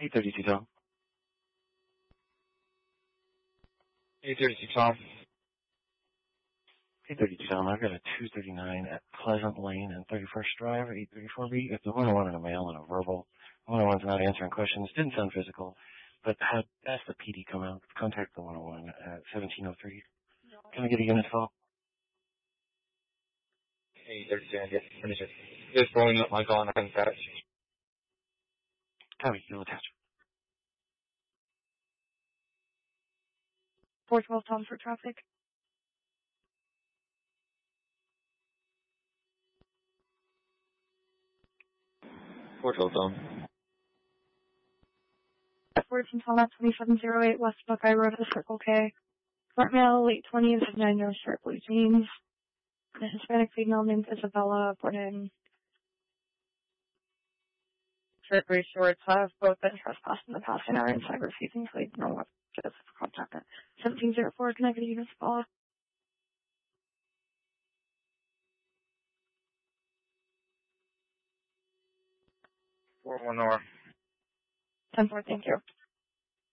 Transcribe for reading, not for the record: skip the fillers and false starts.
832 Tom. 832 Tom. 832 Tom, I've got a 239 at Pleasant Lane and 31st Drive, 834B. It's the 101 in a mail and a verbal. 101's not answering questions. Didn't sound physical, but had asked the PD come out. Contact the 101 at 1703. Can I get a unit call? 832, yes, finish it. Just blowing up my call and I can attach. Copy, you'll attach. 412 Tom for traffic. 412 Tom. 14 Tom at 2708 West Buckeye Road at the Circle K. Front male, late 20s, 9 short blue jeans. A Hispanic female named Isabella, born in short gray shorts, have both been trespassed in the past and are inside receiving, so they don't know what to contact at 1704. Can I get a unit call? 4-1 or 10-4, thank you.